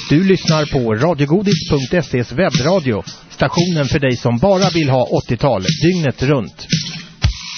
Du lyssnar på radiogodis.se's webbradio. Stationen för dig som bara vill ha 80-tal dygnet runt.